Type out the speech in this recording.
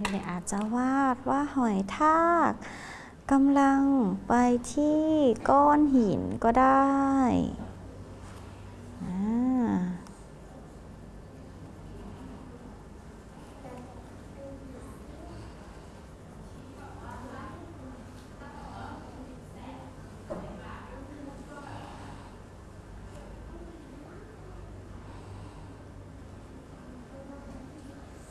เด็กๆอาจจะวาดว่าหอยทากกำลังไปที่ก้อนหินก็ได้